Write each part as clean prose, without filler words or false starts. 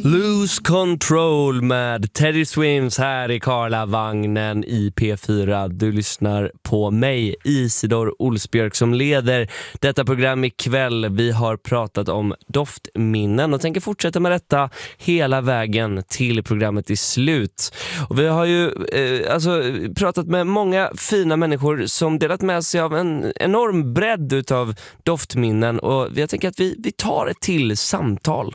Lose Control med Teddy Swims här i Karlavagnen i P4. Du lyssnar på mig, Isidor Olsbjörk, som leder detta program ikväll. Vi har pratat om doftminnen och tänker fortsätta med detta hela vägen till programmet i slut. Och vi har ju pratat med många fina människor som delat med sig av en enorm bredd utav doftminnen. Och jag tänker att vi tar ett till samtal.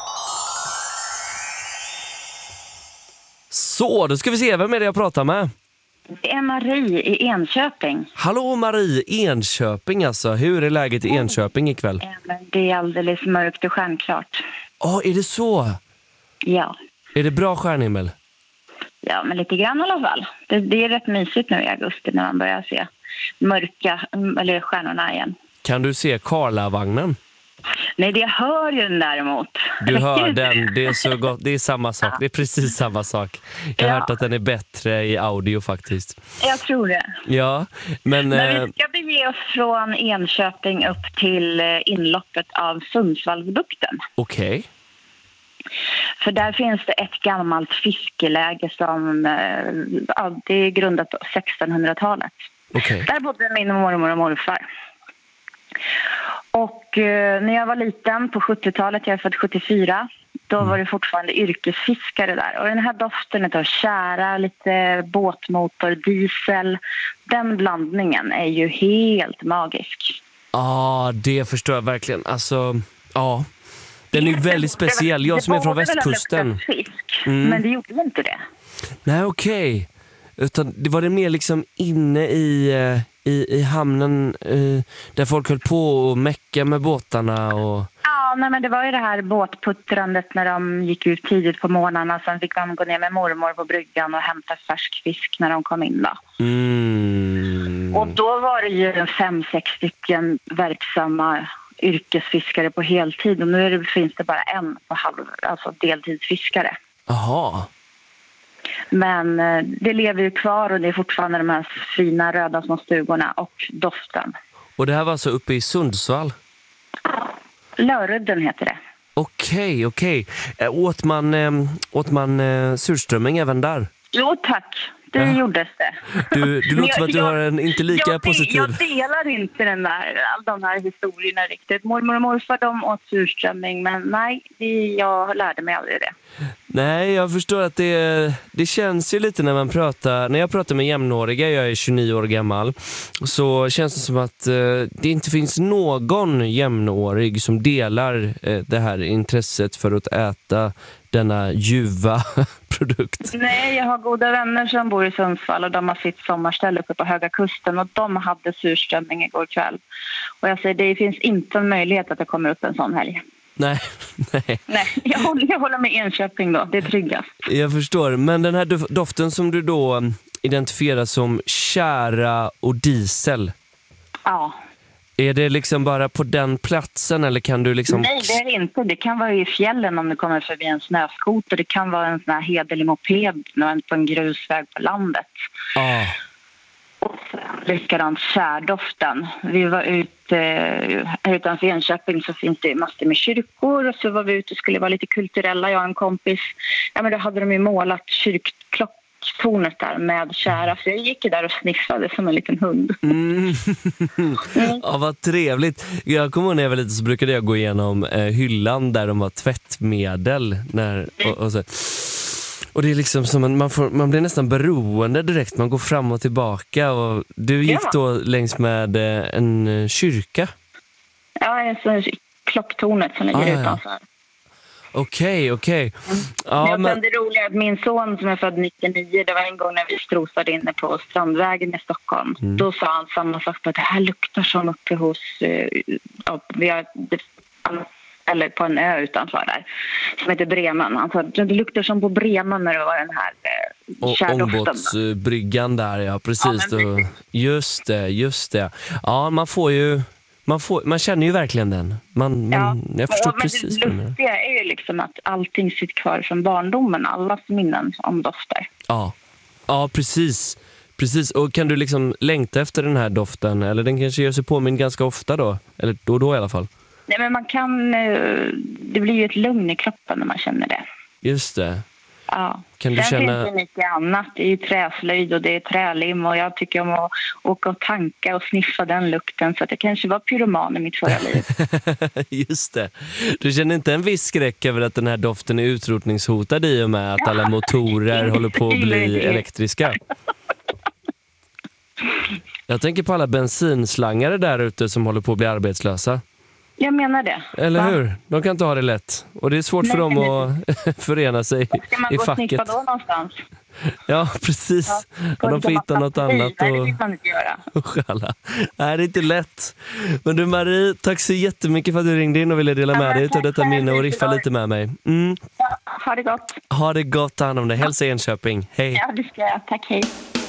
Så, då ska vi se, vem är det jag pratar med? Det är Marie i Enköping. Hallå Marie, Enköping alltså. Hur är läget i Enköping ikväll? Det är alldeles mörkt och stjärnklart. Är det så? Ja. Är det bra stjärnhimmel? Ja, men lite grann i alla fall. Det är rätt mysigt nu i augusti när man börjar se mörka, eller stjärnorna igen. Kan du se Karlavagnen? Nej, det hör ju den däremot. Du hör den, det är så gott, det är samma sak, det är precis samma sak. Jag har hört att den är bättre i audio faktiskt. Jag tror det. Ja, men vi ska bege oss från Enköping upp till inloppet av Sundsvallsbukten. Okej. För där finns det ett gammalt fiskeläge som det är grundat på 1600-talet. Okej. Där bodde min mormor och morfar. Och när jag var liten på 70-talet, jag är född 74, då var det fortfarande yrkesfiskare där. Och den här doften av tjära, lite båtmotor, diesel, den blandningen är ju helt magisk. Det förstår jag verkligen. Alltså, den är ju väldigt speciell. Jag som är från västkusten. Fisk, men det gjorde inte det. Nej, okej. Utan det var det mer liksom inne i hamnen där folk höll på och mecka med båtarna och... Ja, nej, men det var ju det här båtputtrandet när de gick ut tidigt på morgnarna. Sen fick man gå ner med mormor på bryggan och hämta färsk fisk när de kom in då. Och då var det ju 5-6 stycken verksamma yrkesfiskare på heltid. Och nu finns det bara en på deltidsfiskare. Aha. Men det lever ju kvar och det är fortfarande de här fina röda små stugorna och doften. Och det här var alltså uppe i Sundsvall? Lörudden heter det. Okej. Åt man surströmming även där? Jo tack, det gjordes det. Du låter som att du har en inte lika positiv... Jag delar inte de här historierna riktigt. Mormor och morfar, de åt surströmming, men nej, jag lärde mig aldrig det. Nej, jag förstår att det känns ju lite när jag pratar med jämnåriga, jag är 29 år gammal, så känns det som att det inte finns någon jämnårig som delar det här intresset för att äta denna ljuva produkt. Nej, jag har goda vänner som bor i Sundsvall och de har sitt sommarställe uppe på Höga Kusten och de hade surströmming igår kväll. Och jag säger, det finns inte en möjlighet att det kommer upp en sån helg. Nej. Jag håller med Enköping då, det är tryggast. Jag förstår, men den här doften som du då identifierar som tjära och diesel. Ja. Är det liksom bara på den platsen eller kan du liksom... Nej, det är det inte. Det kan vara i fjällen om du kommer förbi en snöskoter. Det kan vara en sån här hederlig moped på en grusväg på landet. Och sen likadant kärdoften. Vi var utanför Enköping så finns det massor med kyrkor. Och så var vi ute och skulle vara lite kulturella. Jag och en kompis. Ja, men då hade de ju målat kyrkklockornet där med kära. Så jag gick där och sniffade som en liten hund. Ja, vad trevligt. Jag kommer ihåg när jag var lite så brukade jag gå igenom hyllan där de var tvättmedel. Och det är liksom som man blir nästan beroende direkt. Man går fram och tillbaka. Och du gick då längs med en kyrka? Ja, en klocktornet som ligger utanför. Okej. Ja, men det roliga är att min son som är född 99, det var en gång när vi strosade inne på Strandvägen i Stockholm. Då sa han samma sak, att det här luktar som uppe hos... eller på en ö utanför där som heter Bremen. Alltså, det luktar som på Bremen när det var den här kärdoften. Ångbåtsbryggan där, ja precis. Ja, men just det. Ja, man känner ju verkligen den. Jag förstår precis. Det lustiga är ju liksom att allting sitter kvar från barndomen. Allas minnen om dofter. Ja, precis. Och kan du liksom längta efter den här doften? Eller den kanske gör sig påminn ganska ofta då? Eller då i alla fall? Nej, men man kan... Det blir ju ett lugn i kroppen när man känner det. Just det. Ja. Kan du Sen känna... finns det mycket annat. Det är ju träslöjd och det är trälim och jag tycker om att åka och tanka och sniffa den lukten, så att jag kanske var pyroman i mitt förra liv. Just det. Du känner inte en viss skräck över att den här doften är utrotningshotad i och med att alla motorer håller på att bli elektriska? Jag tänker på alla bensinslangare där ute som håller på att bli arbetslösa. Jag menar det. Eller hur? De kan inte ha det lätt. Och det är svårt för dem att förena sig i facket. Ska man gå och sniffa då någonstans? Ja, precis. Ja, de får hitta något annat. Nej, det vill man inte göra. Nej, det är inte lätt. Men du Marie, tack så jättemycket för att du ringde in och ville dela med dig av detta minne och riffa lite med mig. Ja, ha det gott. Ha det gott, ta hand om dig. Hälsa Enköping. Hej. Ja, det ska jag. Tack, hej.